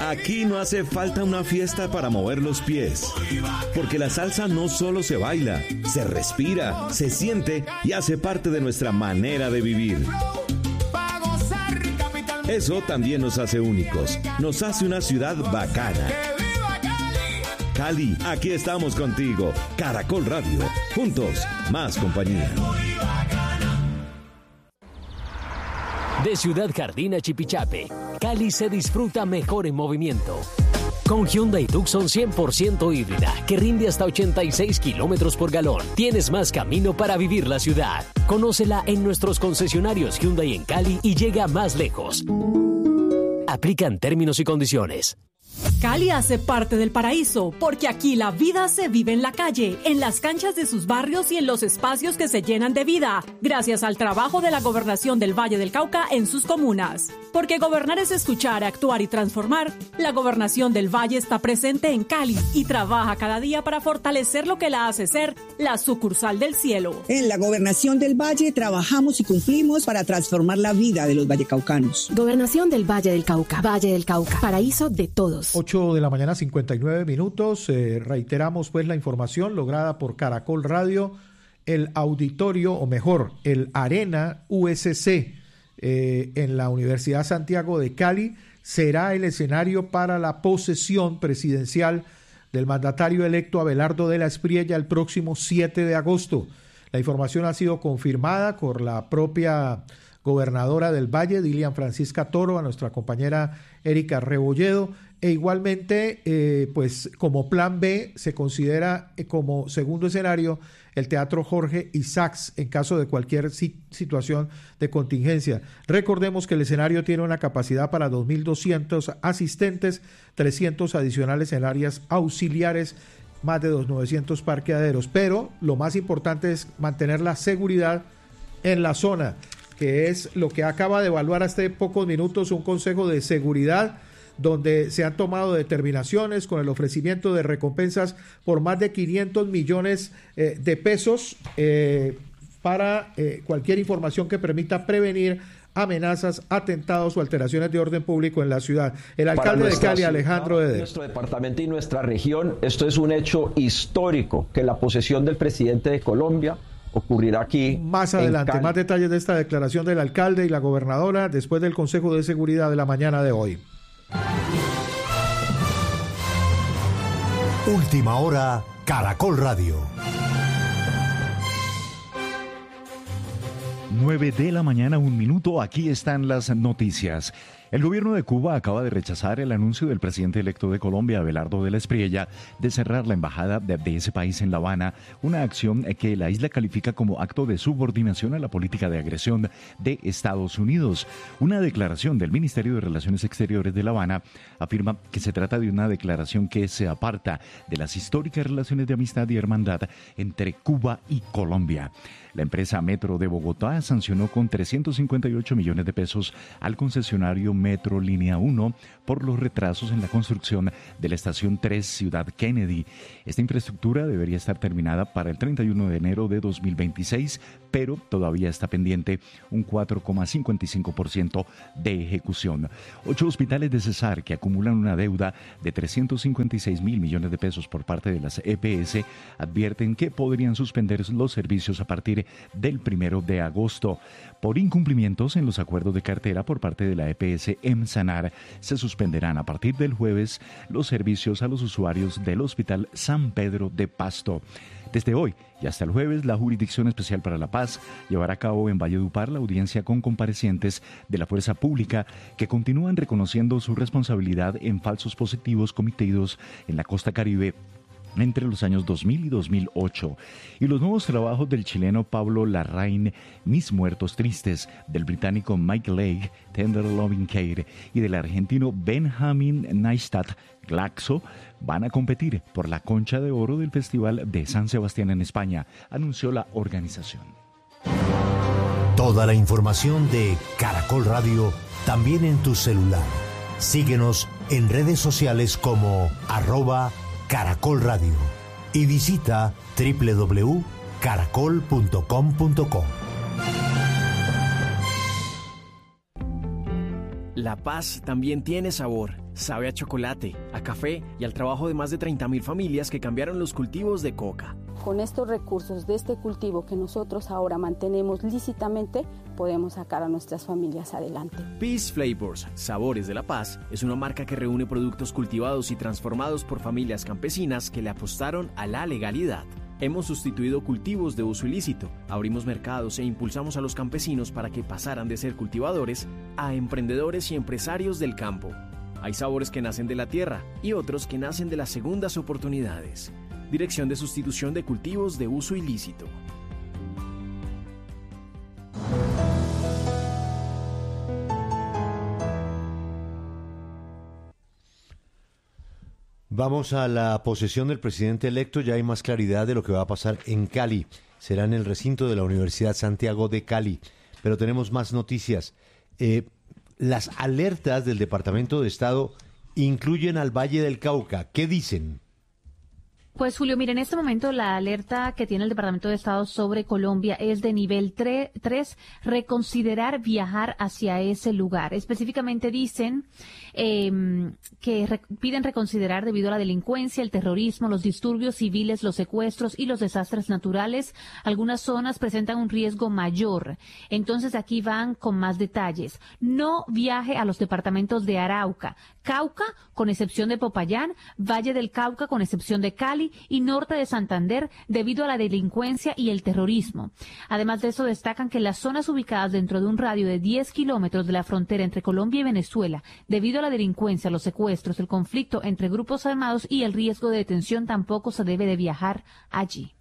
Aquí no hace falta una fiesta para mover los pies, porque la salsa no solo se baila, se respira, se siente y hace parte de nuestra manera de vivir. Eso también nos hace únicos, nos hace una ciudad bacana. Cali, aquí estamos contigo. Caracol Radio, juntos, más compañía. De Ciudad Jardín a Chipichape, Cali se disfruta mejor en movimiento. Con Hyundai Tucson 100% híbrida, que rinde hasta 86 kilómetros por galón, tienes más camino para vivir la ciudad. Conócela en nuestros concesionarios Hyundai en Cali y llega más lejos. Aplican términos y condiciones. Cali hace parte del paraíso, porque aquí la vida se vive en la calle, en las canchas de sus barrios y en los espacios que se llenan de vida, gracias al trabajo de la Gobernación del Valle del Cauca en sus comunas. Porque gobernar es escuchar, actuar y transformar, la Gobernación del Valle está presente en Cali y trabaja cada día para fortalecer lo que la hace ser la sucursal del cielo. En la Gobernación del Valle trabajamos y cumplimos para transformar la vida de los vallecaucanos. Gobernación del Valle del Cauca, paraíso de todos. 8 de la mañana, 59 minutos. Reiteramos pues la información lograda por Caracol Radio. El auditorio, o mejor, el Arena USC en la Universidad Santiago de Cali será el escenario para la posesión presidencial del mandatario electo Abelardo de la Espriella el próximo 7 de agosto. La información ha sido confirmada por la propia gobernadora del Valle, Dilian Francisca Toro, a nuestra compañera Erika Rebolledo, e igualmente pues como plan B se considera como segundo escenario el Teatro Jorge Isaacs en caso de cualquier situación de contingencia. Recordemos que el escenario tiene una capacidad para 2.200 asistentes, 300 adicionales en áreas auxiliares, más de 900 parqueaderos, pero lo más importante es mantener la seguridad en la zona, que es lo que acaba de evaluar hace pocos minutos un consejo de seguridad, donde se han tomado determinaciones con el ofrecimiento de recompensas por más de 500 millones de pesos para cualquier información que permita prevenir amenazas, atentados o alteraciones de orden público en la ciudad. El alcalde de Cali, Alejandro Eder. Nuestro departamento y nuestra región, esto es un hecho histórico, que la posesión del presidente de Colombia ocurrirá aquí. Más adelante, más detalles de esta declaración del alcalde y la gobernadora después del Consejo de Seguridad de la mañana de hoy. Última hora, Caracol Radio. 9 de la mañana, 1 minuto, aquí están las noticias. El gobierno de Cuba acaba de rechazar el anuncio del presidente electo de Colombia, Abelardo de la Espriella, de cerrar la embajada de ese país en La Habana, una acción que la isla califica como acto de subordinación a la política de agresión de Estados Unidos. Una declaración del Ministerio de Relaciones Exteriores de La Habana afirma que se trata de una declaración que se aparta de las históricas relaciones de amistad y hermandad entre Cuba y Colombia. La empresa Metro de Bogotá sancionó con 358 millones de pesos al concesionario Metro Línea 1 por los retrasos en la construcción de la estación 3 Ciudad Kennedy. Esta infraestructura debería estar terminada para el 31 de enero de 2026, pero todavía está pendiente un 4,55% de ejecución. 8 hospitales de Cesar que acumulan una deuda de 356 mil millones de pesos por parte de las EPS advierten que podrían suspender los servicios a partir del 1 de agosto. Por incumplimientos en los acuerdos de cartera por parte de la EPS Emsanar, se suspenderán a partir del jueves los servicios a los usuarios del Hospital San Pedro de Pasto. Desde hoy y hasta el jueves, la Jurisdicción Especial para la Paz llevará a cabo en Valledupar la audiencia con comparecientes de la fuerza pública que continúan reconociendo su responsabilidad en falsos positivos cometidos en la costa Caribe entre los años 2000 y 2008, y los nuevos trabajos del chileno Pablo Larraín, Mis Muertos Tristes, del británico Mike Leigh, Tender Loving Care, y del argentino Benjamin Neistat, Glaxo, van a competir por la Concha de Oro del Festival de San Sebastián en España, anunció la organización. Toda la información de Caracol Radio también en tu celular. Síguenos en redes sociales como @Caracol Radio y visita www.caracol.com.co. La Paz también tiene sabor. Sabe a chocolate, a café y al trabajo de más de 30.000 familias que cambiaron los cultivos de coca. Con estos recursos de este cultivo que nosotros ahora mantenemos lícitamente, podemos sacar a nuestras familias adelante. Peace Flavors, Sabores de La Paz, es una marca que reúne productos cultivados y transformados por familias campesinas que le apostaron a la legalidad. Hemos sustituido cultivos de uso ilícito, abrimos mercados e impulsamos a los campesinos para que pasaran de ser cultivadores a emprendedores y empresarios del campo. Hay sabores que nacen de la tierra y otros que nacen de las segundas oportunidades. Dirección de Sustitución de Cultivos de Uso Ilícito. Vamos a la posesión del presidente electo. Ya hay más claridad de lo que va a pasar en Cali. Será en el recinto de la Universidad Santiago de Cali. Pero tenemos más noticias. Las alertas del Departamento de Estado incluyen al Valle del Cauca. ¿Qué dicen? Pues Julio, mire, en este momento la alerta que tiene el Departamento de Estado sobre Colombia es de nivel 3, reconsiderar viajar hacia ese lugar. Específicamente dicen que piden reconsiderar debido a la delincuencia, el terrorismo, los disturbios civiles, los secuestros y los desastres naturales. Algunas zonas presentan un riesgo mayor. Entonces aquí van con más detalles. No viaje a los departamentos de Arauca, Cauca, con excepción de Popayán, Valle del Cauca, con excepción de Cali, y norte de Santander debido a la delincuencia y el terrorismo. Además de eso, destacan que las zonas ubicadas dentro de un radio de 10 kilómetros de la frontera entre Colombia y Venezuela, debido a la delincuencia, los secuestros, el conflicto entre grupos armados y el riesgo de detención, tampoco se debe de viajar allí.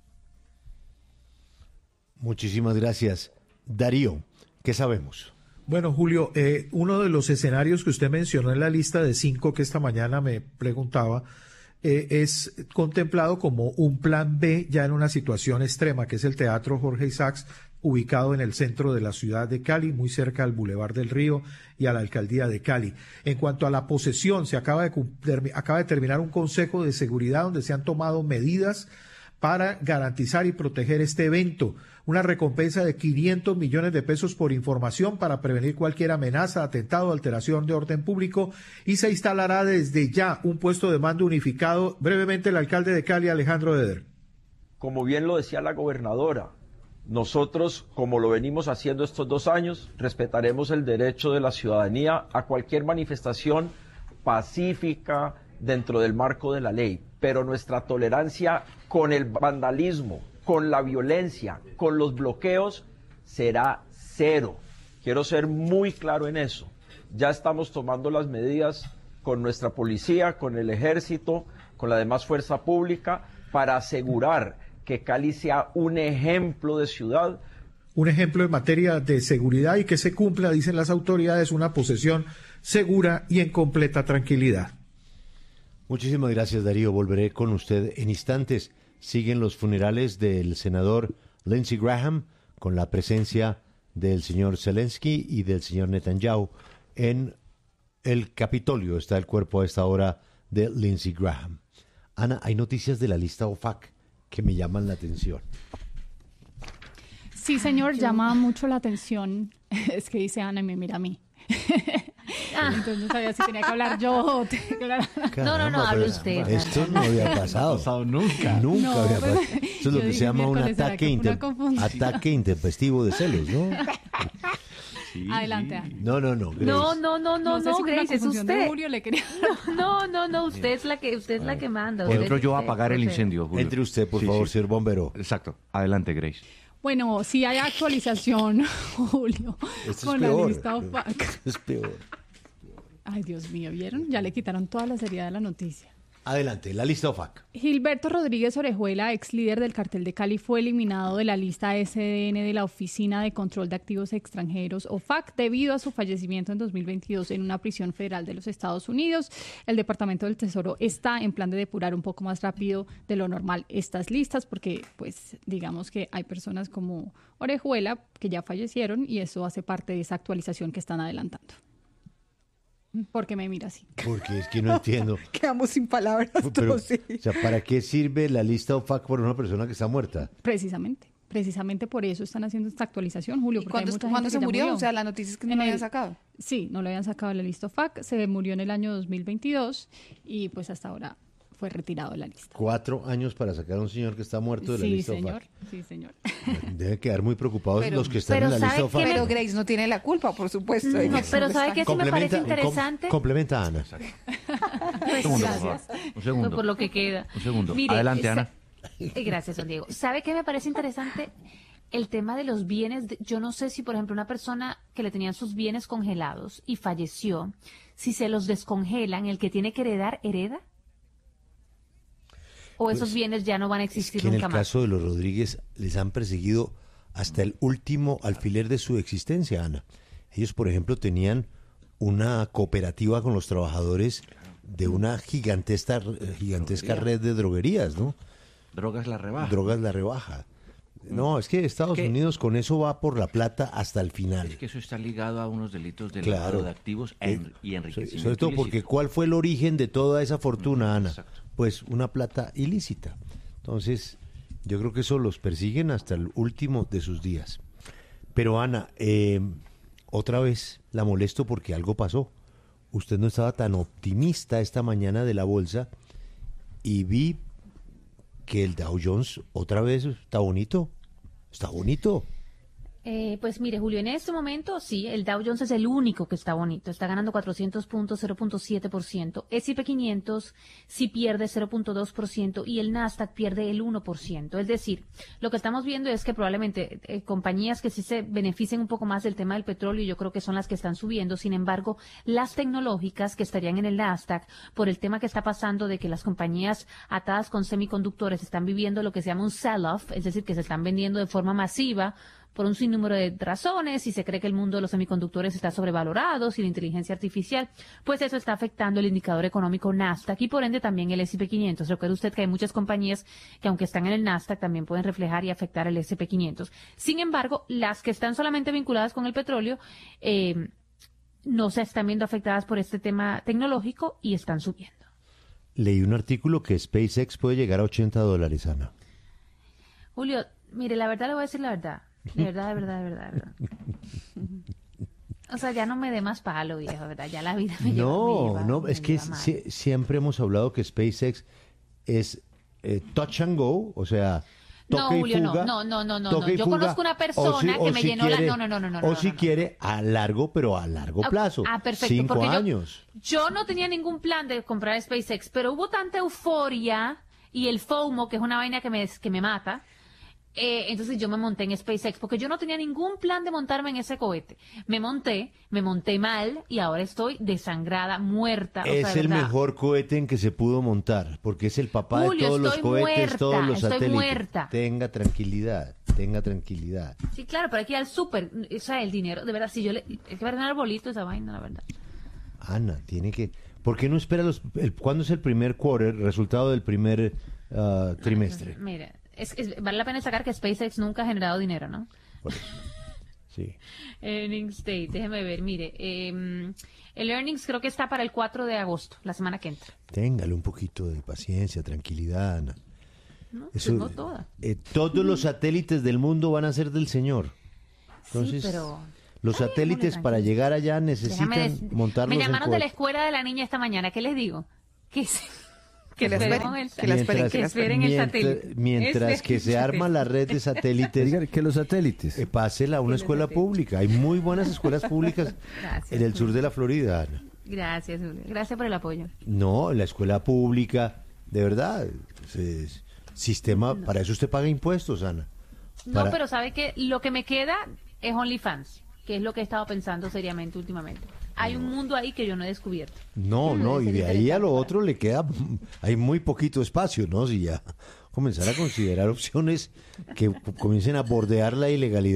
Muchísimas gracias. Darío, ¿qué sabemos? Bueno, Julio, uno de los escenarios que usted mencionó en la lista de 5 que esta mañana me preguntaba, es contemplado como un plan B ya en una situación extrema, que es el Teatro Jorge Isaacs, ubicado en el centro de la ciudad de Cali, muy cerca al Boulevard del Río y a la Alcaldía de Cali. En cuanto a la posesión, se acaba de terminar un consejo de seguridad donde se han tomado medidas para garantizar y proteger este evento. Una recompensa de 500 millones de pesos por información para prevenir cualquier amenaza, atentado, alteración de orden público, y se instalará desde ya un puesto de mando unificado. Brevemente, el alcalde de Cali, Alejandro Eder. Como bien lo decía la gobernadora, nosotros, como lo venimos haciendo estos 2 años, respetaremos el derecho de la ciudadanía a cualquier manifestación pacífica dentro del marco de la ley, pero nuestra tolerancia con el vandalismo, con la violencia, con los bloqueos, será 0. Quiero ser muy claro en eso. Ya estamos tomando las medidas con nuestra policía, con el ejército, con la demás fuerza pública, para asegurar que Cali sea un ejemplo de ciudad. Un ejemplo en materia de seguridad y que se cumpla, dicen las autoridades, una posesión segura y en completa tranquilidad. Muchísimas gracias, Darío. Volveré con usted en instantes. Siguen los funerales del senador Lindsey Graham con la presencia del señor Zelensky y del señor Netanyahu en el Capitolio. Está el cuerpo a esta hora de Lindsey Graham. Ana, hay noticias de la lista OFAC que me llaman la atención. Sí, señor, llama mucho la atención. Es que dice Ana y me mira a mí. Entonces no sabía si tenía que hablar yo. Caramba, no, hable usted. Esto no había pasado. Nunca. Nunca había pasado. Eso es lo que se llama un ataque intempestivo de celos, ¿no? Sí. Adelante, Ana. No, no, Grace, es usted. No, usted es la que manda. Entro yo a apagar el incendio, Julio. Entre usted, por favor, señor bombero. Exacto. Adelante, Grace. Bueno, sí hay actualización, Julio, con la lista OFAC. Es peor. Ay, Dios mío, ¿vieron? Ya le quitaron toda la seriedad de la noticia. Adelante, la lista OFAC. Gilberto Rodríguez Orejuela, ex líder del cartel de Cali, fue eliminado de la lista SDN de la Oficina de Control de Activos Extranjeros, OFAC, debido a su fallecimiento en 2022 en una prisión federal de los Estados Unidos. El Departamento del Tesoro está en plan de depurar un poco más rápido de lo normal estas listas, porque, pues, digamos que hay personas como Orejuela que ya fallecieron y eso hace parte de esa actualización que están adelantando. ¿Por qué me mira así? Porque es que no entiendo. Quedamos sin palabras. Pero, sí. O sea, ¿para qué sirve la lista OFAC por una persona que está muerta? Precisamente por eso están haciendo esta actualización, Julio. ¿Y cuándo se murió? O sea, la noticia es que no la habían sacado. Sí, no lo habían sacado de la lista OFAC, se murió en el año 2022 y pues hasta ahora fue retirado de la lista. 4 años para sacar a un señor que está muerto de la lista OFAC. Sí, señor. Deben quedar muy preocupados los que están en la lista OFAC. Pero Grace no tiene la culpa, por supuesto. No, pero ¿sabe qué sí me parece interesante? Complementa a Ana. Un segundo, por favor. Un segundo. Por lo que queda. Un segundo. Mire, adelante, Ana. Gracias, don Diego. ¿Sabe qué me parece interesante? El tema de los bienes. Yo no sé si, por ejemplo, una persona que le tenían sus bienes congelados y falleció, si se los descongelan, el que tiene que heredar, ¿hereda? ¿O esos bienes ya no van a existir nunca más? En el caso de los Rodríguez les han perseguido hasta el último alfiler de su existencia, Ana. Ellos, por ejemplo, tenían una cooperativa con los trabajadores de una gigantesca red de droguerías, ¿no? Drogas la rebaja. Drogas la rebaja. No, es que Estados Unidos con eso va por la plata hasta el final. Es que eso está ligado a unos delitos de lavado de activos y enriquecimiento sobre todo porque ilícito. ¿cuál fue el origen de toda esa fortuna, Ana? Exacto. Pues una plata ilícita. Entonces, yo creo que eso los persiguen hasta el último de sus días. Pero Ana, otra vez la molesto porque algo pasó. Usted no estaba tan optimista esta mañana de la bolsa y vi que el Dow Jones otra vez está bonito. Está bonito. Pues mire, Julio, en este momento sí, el Dow Jones es el único que está bonito. Está ganando 400 puntos, 0.7%. S&P 500 sí pierde 0.2% y el Nasdaq pierde el 1%. Es decir, lo que estamos viendo es que probablemente compañías que sí se beneficien un poco más del tema del petróleo, yo creo que son las que están subiendo. Sin embargo, las tecnológicas que estarían en el Nasdaq, por el tema que está pasando de que las compañías atadas con semiconductores están viviendo lo que se llama un sell-off, es decir, que se están vendiendo de forma masiva por un sinnúmero de razones, y se cree que el mundo de los semiconductores está sobrevalorado, sin inteligencia artificial, pues eso está afectando el indicador económico Nasdaq y por ende también el S&P 500. Recuerde usted que hay muchas compañías que aunque están en el Nasdaq también pueden reflejar y afectar el S&P 500. Sin embargo, las que están solamente vinculadas con el petróleo no se están viendo afectadas por este tema tecnológico y están subiendo. Leí un artículo que SpaceX puede llegar a $80, Ana. Julio, mire, la verdad le voy a decir la verdad. De verdad. O sea, ya no me dé más palo, viejo, ¿verdad? Ya la vida me lleva. No, es que siempre hemos hablado que SpaceX es touch and go, o sea, toque y fuga. No. Yo conozco una persona que me llenó la... No. O si quiere, a largo plazo. Perfecto. 5 años. Yo no tenía ningún plan de comprar SpaceX, pero hubo tanta euforia y el FOMO, que es una vaina que me mata. Entonces yo me monté en SpaceX porque yo no tenía ningún plan de montarme en ese cohete. Me monté mal y ahora estoy desangrada, muerta. Es el mejor cohete en que se pudo montar porque es el papá de todos los cohetes, todos los satélites. Estoy muerta. Tenga tranquilidad. Sí, claro, pero hay que ir al súper, o sea, el dinero, de verdad, si yo es que va a tener arbolito esa vaina, la verdad. Ana, tiene que... ¿Por qué no espera cuándo es el primer quarter, resultado del primer trimestre? Mira, vale la pena destacar que SpaceX nunca ha generado dinero, ¿no? Por eso. Sí. Earnings Day, déjeme ver, mire, el earnings creo que está para el 4 de agosto, la semana que entra. Téngale un poquito de paciencia, tranquilidad, Ana. No, eso, pues no toda. Todos los satélites del mundo van a ser del Señor. Entonces, sí, pero... los satélites para llegar allá necesitan montarlos en Me llamaron de la escuela de la niña esta mañana, ¿qué les digo? Que esperen el satélite. Mientras que se arma la red de satélites. Diga que los satélites. Pásela a una escuela pública. Hay muy buenas escuelas públicas en el sur de la Florida, Ana. Gracias, Julio. Gracias por el apoyo. No, la escuela pública, de verdad, sistema, para eso usted paga impuestos, Ana. No, pero sabe que lo que me queda es OnlyFans, que es lo que he estado pensando seriamente últimamente. Hay un mundo ahí que yo no he descubierto. No, y de ahí a lo otro le queda, hay muy poquito espacio, ¿no? Si ya comenzar a considerar opciones que comiencen a bordear la ilegalidad.